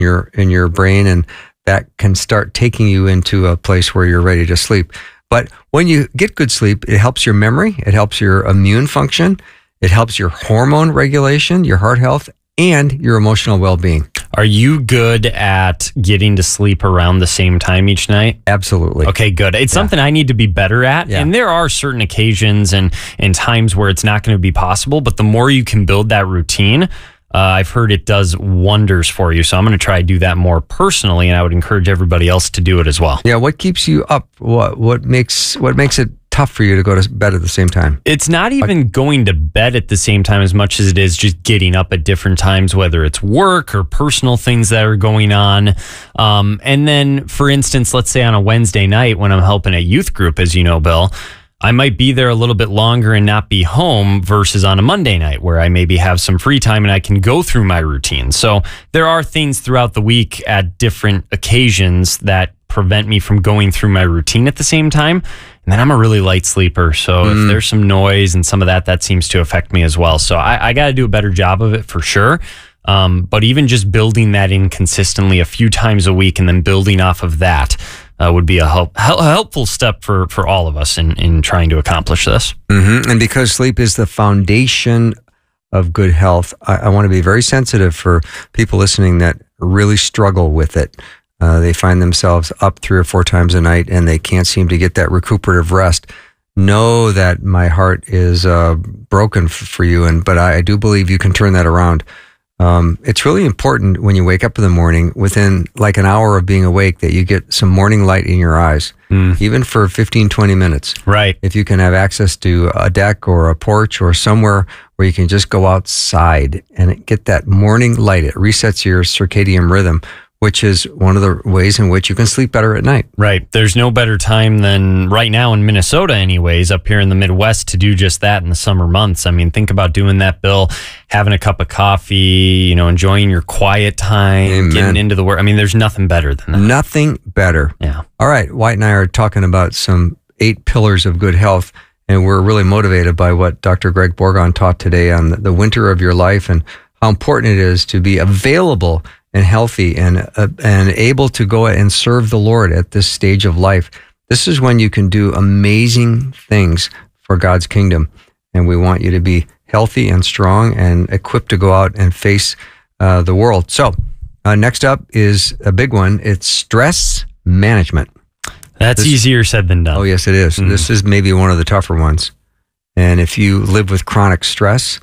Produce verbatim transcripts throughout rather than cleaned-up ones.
your in your brain, and that can start taking you into a place where you're ready to sleep. But when you get good sleep, it helps your memory, it helps your immune function, it helps your hormone regulation, your heart health, and your emotional well-being. Are you good at getting to sleep around the same time each night? Absolutely. Okay, good. It's yeah. something I need to be better at. Yeah. And there are certain occasions and, and times where it's not going to be possible, but the more you can build that routine, uh, I've heard it does wonders for you. So I'm going to try to do that more personally, and I would encourage everybody else to do it as well. Yeah, what keeps you up? What what makes what makes it tough for you to go to bed at the same time? It's not even going to bed at the same time as much as it is just getting up at different times, whether it's work or personal things that are going on. Um, and then, for instance, let's say on a Wednesday night when I'm helping a youth group, as you know, Bill, I might be there a little bit longer and not be home versus on a Monday night where I maybe have some free time and I can go through my routine. So there are things throughout the week at different occasions that prevent me from going through my routine at the same time. And then I'm a really light sleeper. So mm. if there's some noise and some of that, that seems to affect me as well. So I, I got to do a better job of it for sure. Um, but even just building that in consistently a few times a week and then building off of that uh, would be a help, a helpful step for, for all of us in, in trying to accomplish this. Mm-hmm. And because sleep is the foundation of good health, I, I want to be very sensitive for people listening that really struggle with it. Uh, they find themselves up three or four times a night and they can't seem to get that recuperative rest. Know that my heart is uh, broken f- for you, and but I, I do believe you can turn that around. Um, it's really important when you wake up in the morning, within like an hour of being awake, that you get some morning light in your eyes, mm. even for fifteen, twenty minutes. Right. If you can have access to a deck or a porch or somewhere where you can just go outside and get that morning light, it resets your circadian rhythm, which is one of the ways in which you can sleep better at night. Right. There's no better time than right now in Minnesota anyways, up here in the Midwest, to do just that in the summer months. I mean, think about doing that, Bill, having a cup of coffee, you know, enjoying your quiet time, Amen. Getting into the work. I mean, there's nothing better than that. Nothing better. Yeah. All right. White and I are talking about some eight pillars of good health, and we're really motivated by what Doctor Greg Bourgon taught today on the, the winter of your life and how important it is to be available and healthy and uh, and able to go and serve the Lord at this stage of life. This is when you can do amazing things for God's kingdom. And we want you to be healthy and strong and equipped to go out and face uh, the world. So uh, next up is a big one. It's stress management. That's this, easier said than done. Oh, yes, it is. Mm. This is maybe one of the tougher ones. And if you live with chronic stress,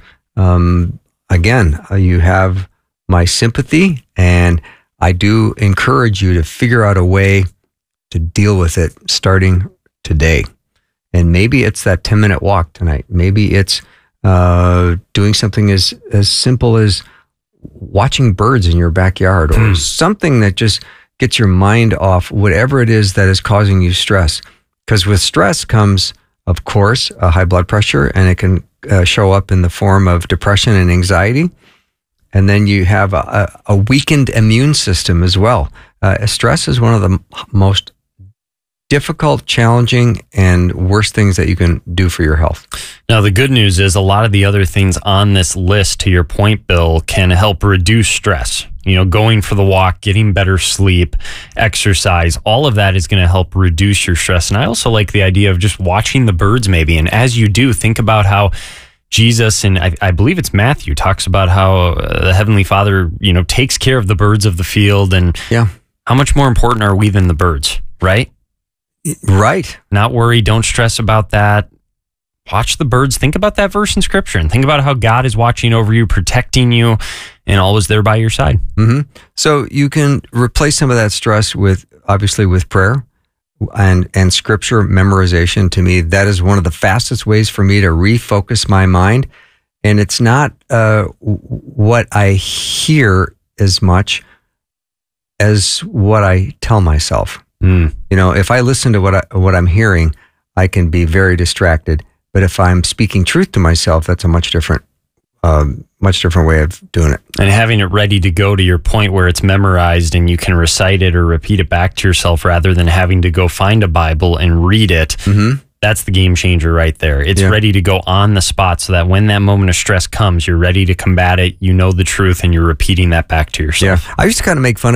um, again, uh, you have my sympathy, and I do encourage you to figure out a way to deal with it starting today. And maybe it's that ten minute walk tonight. Maybe it's uh, doing something as, as simple as watching birds in your backyard, or something that just gets your mind off whatever it is that is causing you stress. Because with stress comes, of course, a high blood pressure, and it can uh, show up in the form of depression and anxiety. And then you have a, a weakened immune system as well. Uh, stress is one of the m- most difficult, challenging, and worst things that you can do for your health. Now, the good news is a lot of the other things on this list, to your point, Bill, can help reduce stress. You know, going for the walk, getting better sleep, exercise, all of that is going to help reduce your stress. And I also like the idea of just watching the birds maybe. And as you do, think about how Jesus, and I, I believe it's Matthew, talks about how uh, the Heavenly Father, you know, takes care of the birds of the field. And yeah, how much more important are we than the birds, right? Right. Not worry. Don't stress about that. Watch the birds. Think about that verse in Scripture and think about how God is watching over you, protecting you, and always there by your side. Mm-hmm. So you can replace some of that stress with, obviously, with prayer and and Scripture memorization. To me, that is one of the fastest ways for me to refocus my mind. And it's not uh, what I hear as much as what I tell myself. Mm. You know, if I listen to what I, what I'm hearing, I can be very distracted. But if I'm speaking truth to myself, that's a much different, um, much different way of doing it. And having it ready to go, to your point, where it's memorized and you can recite it or repeat it back to yourself rather than having to go find a Bible and read it. Mm-hmm. That's the game changer right there. It's Yeah. ready to go on the spot so that when that moment of stress comes, you're ready to combat it. You know the truth and you're repeating that back to yourself. Yeah. I used to kind of make fun of